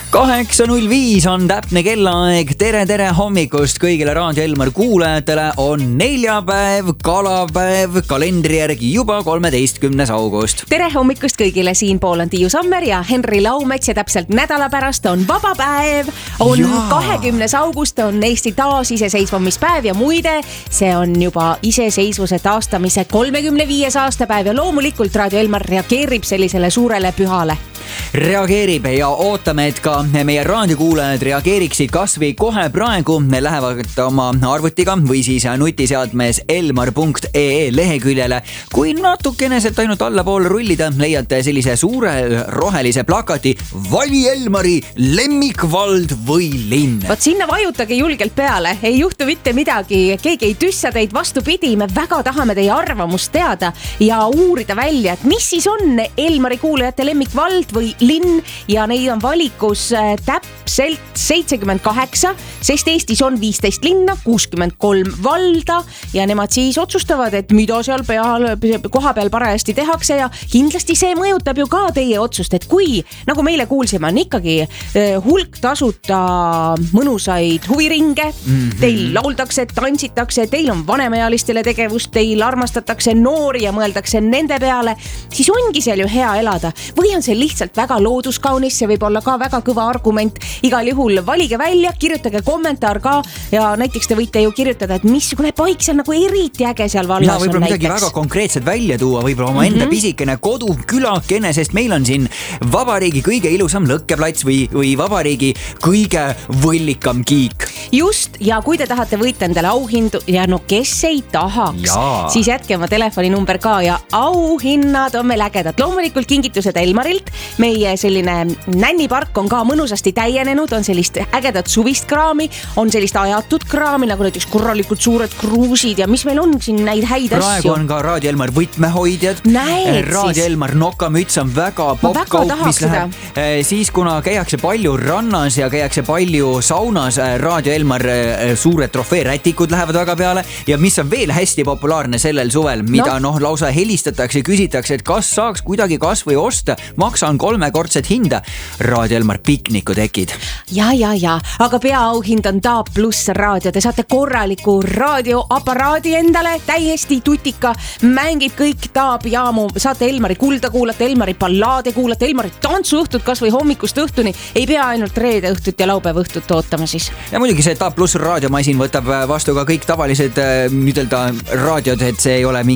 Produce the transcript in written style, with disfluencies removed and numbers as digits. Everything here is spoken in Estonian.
8.05 on täpne kellaaeg. Tere hommikust kõigile Raadio Elmar kuulajatele. On neljapäev, kalapäev, kalendri järgi juba 13. august. Tere hommikust kõigile, siinpool on Tiiu Sammer ja Henri Laumets ja täpselt nädala pärast on vaba päev. On 20. august, on Eesti taasiseseisvumispäev ja muide, see on juba iseseisvuse taastamise 35. aastapäev ja loomulikult Raadio Elmar reageerib sellisele suurele pühale. Reageerib ja ootame, et ka meie raadiokuulajad reageeriksid kasvõi kohe praegu. Lähevad oma arvutiga või siis nutiseadmes elmar.ee leheküljele. Kui natukene sealt ainult allapoole rullida, leiate sellise suure rohelise plakati Vali Elmari lemmikvald või linn. Vot sinna vajutage julgelt peale, ei juhtu mitte midagi, keegi ei tüssa teid, vastupidi, me väga tahame teie arvamust teada ja uurida välja, et mis siis on Elmari kuulajate lemmikvald või linn ja neid on valikus täpselt 78, sest Eestis on 15 linna, 63 valda ja nemad siis otsustavad, et mida seal koha peal parajasti tehakse ja kindlasti see mõjutab ju ka teie otsust, et kui, nagu meile kuulsime, on ikkagi hulk tasuta mõnusaid huviringe, teil lauldakse, tantsitakse, teil on vanemaealistele tegevust, teil armastatakse noori ja mõeldakse nende peale, siis ongi seal ju hea elada või on see lihtsalt väga looduskaunis, see võib olla ka väga kõva argument. Igal juhul valige välja, kirjutage kommentaar ka ja näiteks te võite ju kirjutada, et missugune paik seal nagu eriti äge seal vallas on. Võib-olla midagi väga konkreetset välja tuua, võib-olla oma enda pisikene kodu, külakene, sest meil on siin vabariigi kõige ilusam lõkkeplats või vabariigi kõige võllikam kiik. Just, ja kui te tahate võita endale auhindu ja no kes ei tahaks, siis jätke oma telefoninumber ka ja auhinnad on meil ägedad. Loomulikult kingitused Elmarilt. Meie selline nännipark on ka mõnusasti täienenud, on sellist ägedat suvist kraami, on sellist ajatud kraami, nagu näiteks korralikud suured kruusid ja mis meil on siin neid häid asju. Praegu on ka Raadio Elmar võtmehoidjad. Raadio Elmar nokamüts on väga popkaup, mis läheb. Siis kuna käiakse palju rannas ja käiakse palju saunas, Raadio Elmar suured trofeerätikud lähevad väga peale ja mis on veel hästi populaarne sellel suvel, mida lausa helistatakse, küsitakse, et kas saaks kuidagi kas või osta, maksan 3-kordset hinda. Raadio Elmar piknikutekid. Ja, aga peaauhind on Taap pluss raadio. Te saate korraliku raadioaparaadi endale, täiesti tutika, mängib kõik Taap jaamu, saate Elmari kulda kuulata, Elmari ballaade kuulata, Elmari tantsuõhtut kas või hommikust õhtuni, ei pea ainult reede õhtut ja laupäeva õhtut ootama siis. Ja muidugi see Taap pluss raadiomasin võtab vastu ka kõik tavalised raadiod, et see ei ole mingi